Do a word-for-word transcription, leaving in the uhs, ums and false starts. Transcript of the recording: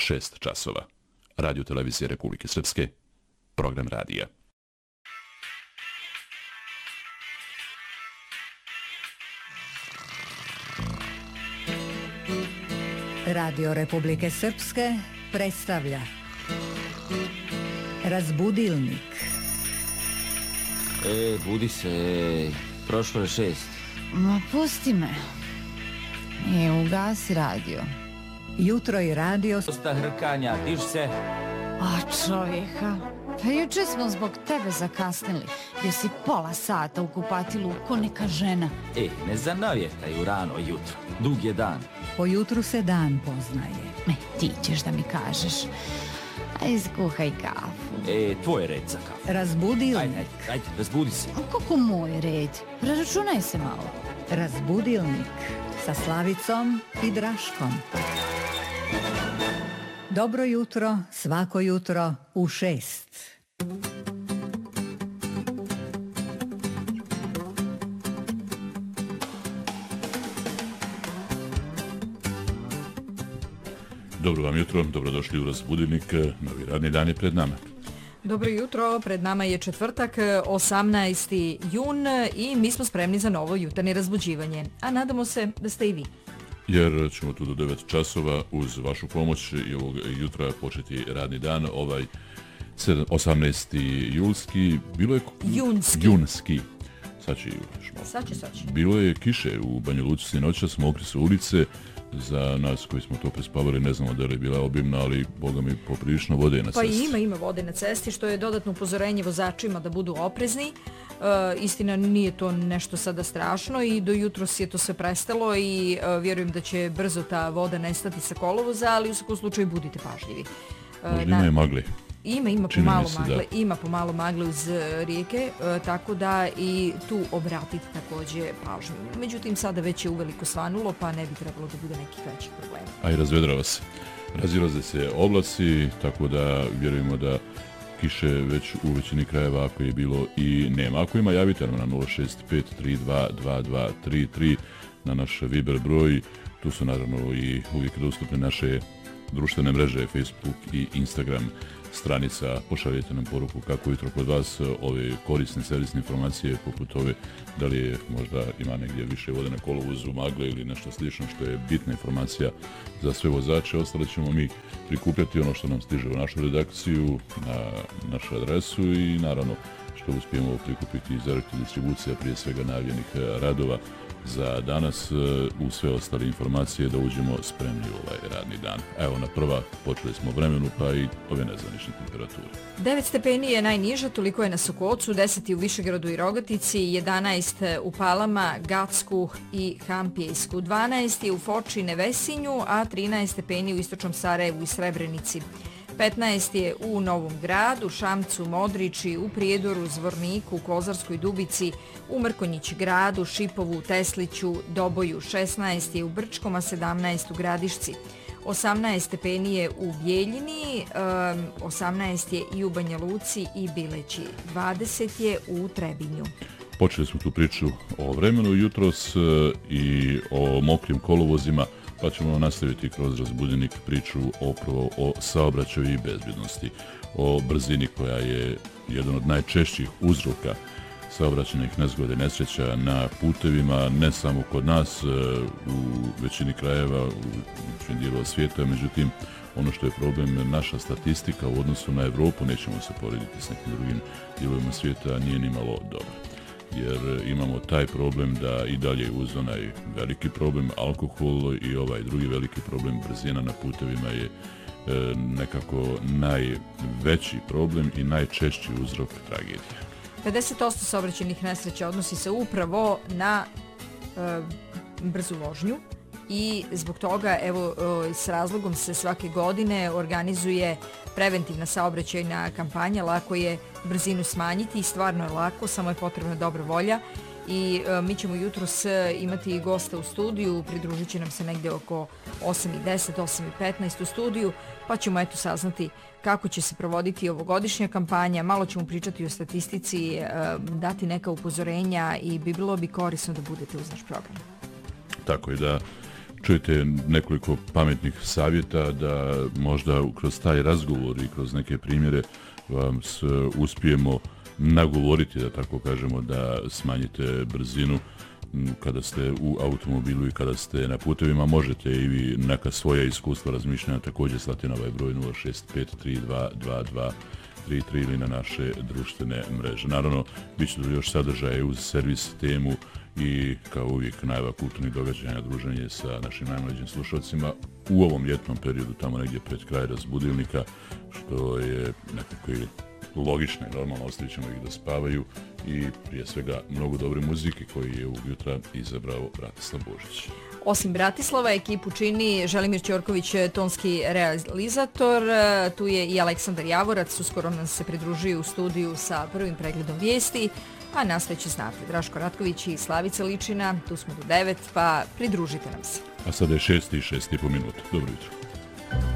šest časova. Radio Televizije Republike Srpske, program radija. Radio Republike Srpske predstavlja Razbudilnik. E, budi se, prošlo je šest. Ma pusti me. E, ugasi radio. Jutro i radio. Dosta hrkanja, diš se. A čovjeka, pa juče smo zbog tebe zakasnili. Bio si pola sata u kupatilu ko neka žena. E, ne zanavjetaj u rano jutro. Dug je dan. Po jutru se dan poznaje. Ne, ti ćeš da mi kažeš. Aj, skuhaj kafu. E, tvoj red za kafu. Razbudilnik. Ajde, ajde, ajde, razbudi se. A kako moj red? Preračunaj se malo. Razbudilnik sa Slavicom i Draškom. Dobro jutro, svako jutro u šest. Dobro vam jutro, dobrodošli u Razbudilnik, novi radni dan je pred nama. Dobro jutro, pred nama je četvrtak, osamnaesti jun i mi smo spremni za novo jutarnje razbuđivanje, a nadamo se da ste i vi. Jer ćemo tu do devet časova uz vašu pomoć i ovog jutra početi radni dan, ovaj osamnaesti julski, bilo je... Junski. Junski. Sad će još malo. Sad će, sad će. Bilo je kiše u Banja Luci sinoćas, mokri su ulice. Za nas koji smo to prespavali ne znamo da li je bila obimna, ali boga mi poprilično vode na cesti. Pa ima, ima vode na cesti, što je dodatno upozorenje vozačima da budu oprezni. E, istina, nije to nešto sada strašno i do jutros je to sve prestalo i e, vjerujem da će brzo ta voda nestati sa kolovoza, ali u svakom slučaju budite pažljivi. E, Možda ima je magli. Ima, ima Čini pomalo se, magle, da. ima pomalo magle uz rijeke, e, tako da i tu obratite također pažnju. Međutim, sada već je uveliko svanulo, pa ne bi trebalo da bude nekih većih problema. A i razvedrava se. Razilaze se oblaci, tako da vjerujemo da kiše već u većini krajeva ako je bilo i nema. Ako ima, javite nam na nula šest pet tri dva dva dva tri tri na naš Viber broj. Tu su naravno i uvijek dostupne naše društvene mreže, Facebook i Instagram stranica. Pošaljite nam poruku kako jutro kod vas, ove korisne servisne informacije poput ove da li je možda ima negdje više vode na kolovozu, magle ili nešto slično što je bitna informacija za sve vozače. Ostalo ćemo mi prikupljati ono što nam stiže u našu redakciju, na našu adresu i naravno što uspijemo prikupiti iz elektrodistribucija, prije svega najavljenih radova za danas, u sve ostale informacije da uđemo spremni u ovaj radni dan. Evo na prva, počeli smo vremenu pa i ove nezvanične temperature. devet stepeni je najniža, toliko je na Sokocu, deset u Višegradu i Rogatici, jedanaest u Palama, Gacku i Hampijsku, dvanaest je u Foči i Nevesinju, a trinaest stepeni u Istočnom Sarajevu i Srebrenici. petnaest je u Novom Gradu, Šamcu, Modriči, u Prijedoru, Zvorniku, Kozarskoj Dubici, u Mrkonjić Gradu, Šipovu, Tesliću, Doboju. šesnaest je u Brčkom, a sedamnaest u Gradišci. osamnaest stepeni je u Bijeljini, osamnaest je i u Banja Luci i Bileći. dvadeset je u Trebinju. Počeli smo tu priču o vremenu jutros i o mokrim kolovozima, pa ćemo nastaviti kroz Razbudilnik priču opravo o saobraćaju i bezbjednosti, o brzini koja je jedan od najčešćih uzroka saobraćajnih nezgode, nesreća na putevima, ne samo kod nas, u većini krajeva, u većini dijelova svijeta, međutim, ono što je problem, naša statistika u odnosu na Evropu, nećemo se porediti s nekim drugim dijelovima svijeta, nije ni malo dobro. Jer imamo taj problem da i dalje uz onaj veliki problem alkohol i ovaj drugi veliki problem brzina na putevima je e, nekako najveći problem i najčešći uzrok tragedije. pedeset posto saobraćajnih nesreća odnosi se upravo na e, brzu vožnju i zbog toga evo e, s razlogom se svake godine organizuje preventivna saobraćajna kampanja. Lako je brzinu smanjiti i stvarno je lako, samo je potrebna dobra volja. I e, mi ćemo jutros imati gosta u studiju, pridružit će nam se negdje oko osam i deset, osam i petnaest u studiju, pa ćemo eto saznati kako će se provoditi ovogodišnja kampanja, malo ćemo pričati o statistici, e, dati neka upozorenja i bi bilo bi korisno da budete uz naš program. Tako je da čujete nekoliko pametnih savjeta da možda kroz taj razgovor i kroz neke primjere vam s, uspijemo nagovoriti, da tako kažemo, da smanjite brzinu kada ste u automobilu i kada ste na putevima. Možete i vi neka svoja iskustva, razmišljanja također slati na ovaj broj nula šest pet tri dva dva dva tri tri ili na naše društvene mreže. Naravno, bit će još sadržaje uz servis, temu i kao uvijek najava kulturnih događaja, druženje sa našim najmlađim slušalcima u ovom ljetnom periodu, tamo negdje pred kraj razbudilnika, što je nekako i logično i normalno, ostavit ćemo ih da spavaju i prije svega mnogo dobre muzike koji je ovog jutra izabrao Bratislav Božić. Osim Bratislava, ekipu čini Želimir Ćorković, tonski realizator, tu je i Aleksandar Javorac, uskoro nam se pridružio u studiju sa prvim pregledom vijesti, a nastojeći znate, Draško Ratković i Slavica Ličina, tu smo do devet, pa pridružite nam se. A sada je šest i šest i po minuta. Dobro jutro.